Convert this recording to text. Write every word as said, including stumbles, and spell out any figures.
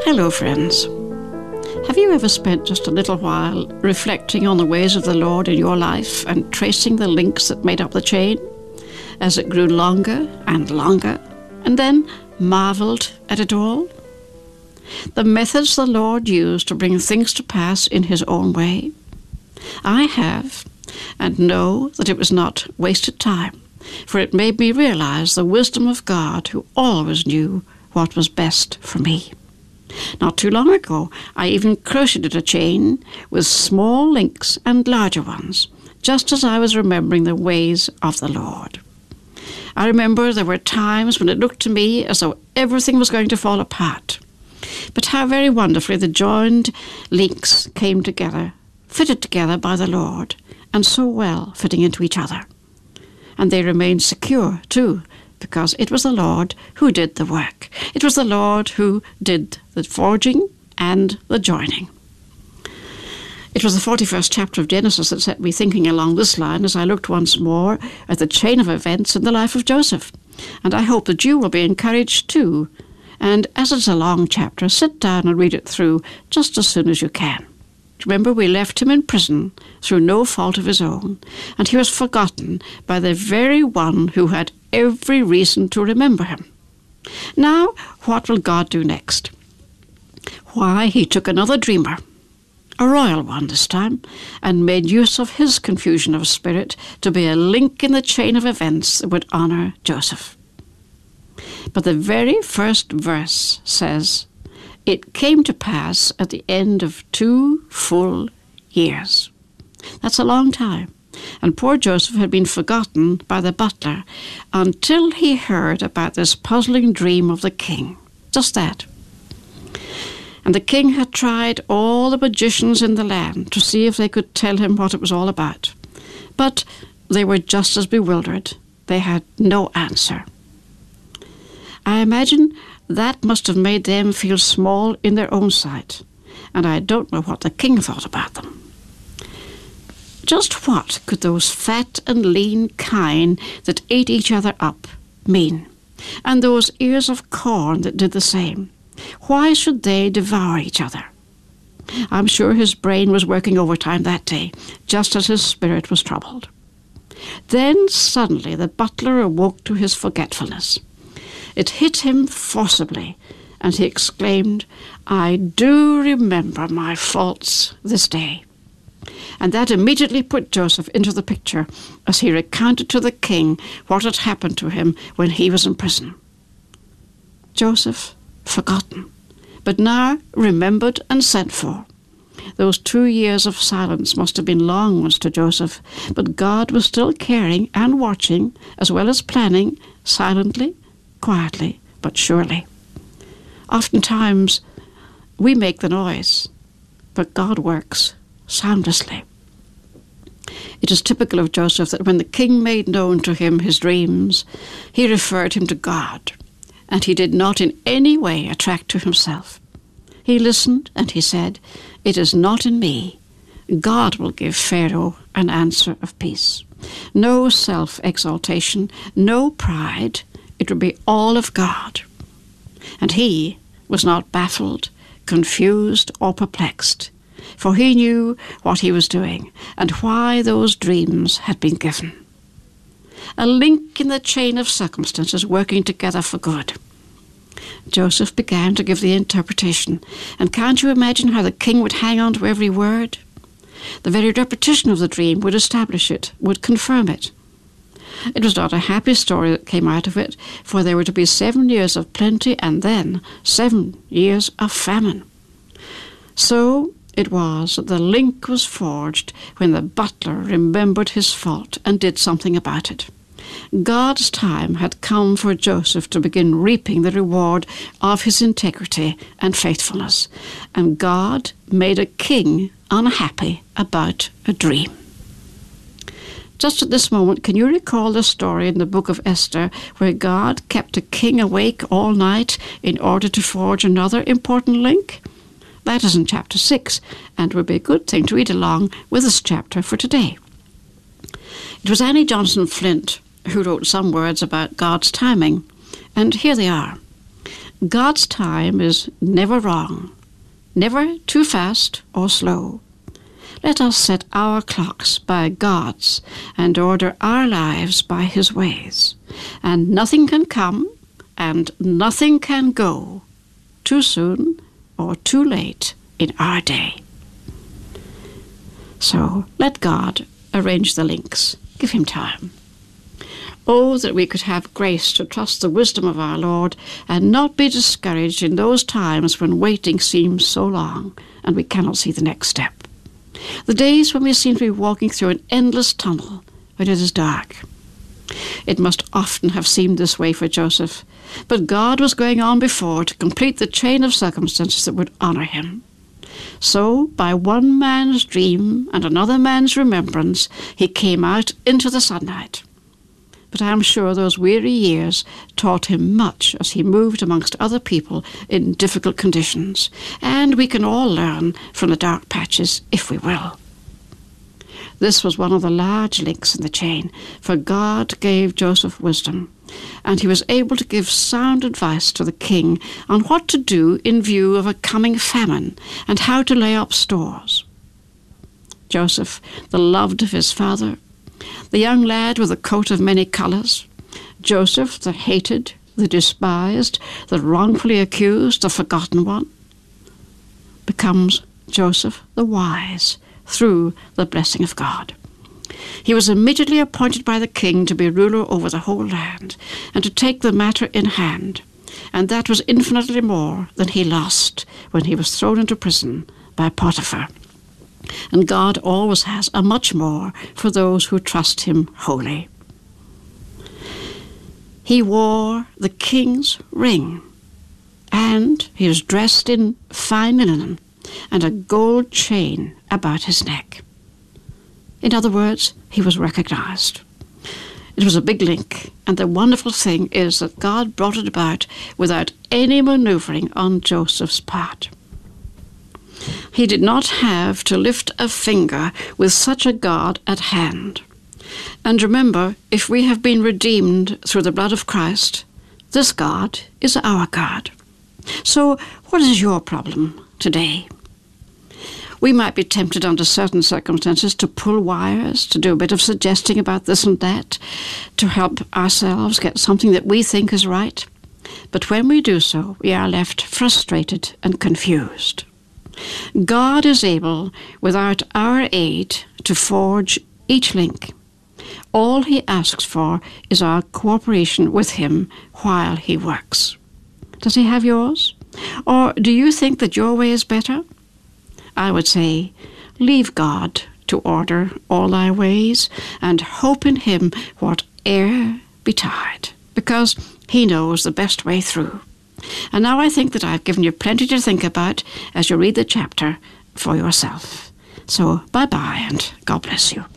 Hello, friends. Have you ever spent just a little while reflecting on the ways of the Lord in your life and tracing the links that made up the chain as it grew longer and longer, and then marveled at it all? The methods the Lord used to bring things to pass in his own way? I have, and know that it was not wasted time, for it made me realize the wisdom of God, who always knew what was best for me. Not too long ago, I even crocheted a chain with small links and larger ones, just as I was remembering the ways of the Lord. I remember there were times when it looked to me as though everything was going to fall apart. But how very wonderfully the joined links came together, fitted together by the Lord, and so well fitting into each other. And they remained secure, too, because it was the Lord who did the work. It was the Lord who did the forging and the joining. It was the forty-first chapter of Genesis that set me thinking along this line as I looked once more at the chain of events in the life of Joseph. And I hope that you will be encouraged too. And as it's a long chapter, sit down and read it through just as soon as you can. Remember, we left him in prison through no fault of his own, and he was forgotten by the very one who had every reason to remember him. Now, what will God do next? Why, he took another dreamer, a royal one this time, and made use of his confusion of spirit to be a link in the chain of events that would honour Joseph. But the very first verse says, "It came to pass at the end of two full years." That's a long time. And poor Joseph had been forgotten by the butler until he heard about this puzzling dream of the king. Just that. And the king had tried all the magicians in the land to see if they could tell him what it was all about. But they were just as bewildered. They had no answer. I imagine that must have made them feel small in their own sight, and I don't know what the king thought about them. Just what could those fat and lean kine that ate each other up mean, and those ears of corn that did the same? Why should they devour each other? I'm sure his brain was working overtime that day, just as his spirit was troubled. Then suddenly the butler awoke to his forgetfulness. It hit him forcibly, and he exclaimed, "I do remember my faults this day." And that immediately put Joseph into the picture as he recounted to the king what had happened to him when he was in prison. Joseph, forgotten, but now remembered and sent for. Those two years of silence must have been long ones to Joseph, but God was still caring and watching, as well as planning, silently, quietly, but surely. Oftentimes, we make the noise, but God works soundlessly. It is typical of Joseph that when the king made known to him his dreams, he referred him to God, and he did not in any way attract to himself. He listened, and he said, "It is not in me. God will give Pharaoh an answer of peace." No self-exaltation, no pride. It would be all of God. And he was not baffled, confused, or perplexed, for he knew what he was doing and why those dreams had been given. A link in the chain of circumstances working together for good. Joseph began to give the interpretation, and can't you imagine how the king would hang on to every word? The very repetition of the dream would establish it, would confirm it. It was not a happy story that came out of it, for there were to be seven years of plenty and then seven years of famine. So it was that the link was forged when the butler remembered his fault and did something about it. God's time had come for Joseph to begin reaping the reward of his integrity and faithfulness, and God made a king unhappy about a dream. Just at this moment, can you recall the story in the book of Esther where God kept a king awake all night in order to forge another important link? That is in chapter six, and would be a good thing to read along with this chapter for today. It was Annie Johnson Flint who wrote some words about God's timing, and here they are. God's time is never wrong, never too fast or slow. Let us set our clocks by God's and order our lives by his ways. And nothing can come and nothing can go too soon or too late in our day. So let God arrange the links. Give him time. Oh, that we could have grace to trust the wisdom of our Lord and not be discouraged in those times when waiting seems so long and we cannot see the next step. The days when we seem to be walking through an endless tunnel when it is dark. It must often have seemed this way for Joseph, but God was going on before to complete the chain of circumstances that would honor him. So, by one man's dream and another man's remembrance, he came out into the sunlight. But I am sure those weary years taught him much as he moved amongst other people in difficult conditions, and we can all learn from the dark patches if we will. This was one of the large links in the chain, for God gave Joseph wisdom, and he was able to give sound advice to the king on what to do in view of a coming famine and how to lay up stores. Joseph, the loved of his father, the young lad with a coat of many colours, Joseph, the hated, the despised, the wrongfully accused, the forgotten one, becomes Joseph the wise through the blessing of God. He was immediately appointed by the king to be ruler over the whole land and to take the matter in hand, and that was infinitely more than he lost when he was thrown into prison by Potiphar. And God always has a much more for those who trust him wholly. He wore the king's ring, and he was dressed in fine linen and a gold chain about his neck. In other words, he was recognized. It was a big link, and the wonderful thing is that God brought it about without any maneuvering on Joseph's part. He did not have to lift a finger with such a God at hand. And remember, if we have been redeemed through the blood of Christ, this God is our God. So what is your problem today? We might be tempted under certain circumstances to pull wires, to do a bit of suggesting about this and that, to help ourselves get something that we think is right. But when we do so, we are left frustrated and confused. God is able, without our aid, to forge each link. All he asks for is our cooperation with him while he works. Does he have yours? Or do you think that your way is better? I would say, leave God to order all thy ways, and hope in him whate'er betide, because he knows the best way through. And now I think that I've given you plenty to think about as you read the chapter for yourself. So bye-bye, and God bless you.